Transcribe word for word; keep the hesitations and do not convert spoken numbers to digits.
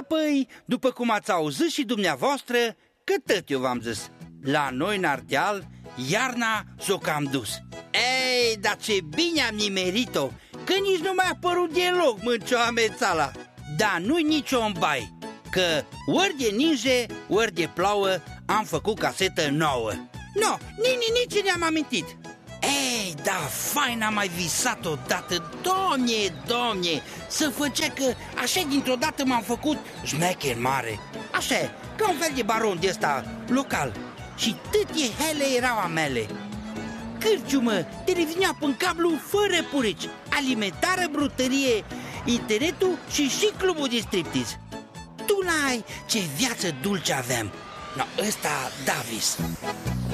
Apoi, după cum ați auzit și dumneavoastră, că tot eu v-am zis, la noi în Ardeal, iarna s-o cam dus. Ei, dar ce bine am nimerit-o, că nici nu mai a apărut deloc mâncioa mețala. Dar nu-i nicio în bai, că ori de ninge, ori de plouă, am făcut casetă nouă. No, nici, nici ne-am amintit. Ei, da, fain am mai visat odată, domne, domne, să făcea că așa dintr-o dată m-am făcut șmecher mare. Așa, ca un fel de baron de ăsta local. Și tâte hele erau a mele. Cârciumă, televiziunea până cablu fără purici, alimentară, brutărie, internetul și și clubul de striptease. Tu n-ai ce viață dulce aveam. No, ăsta Davis.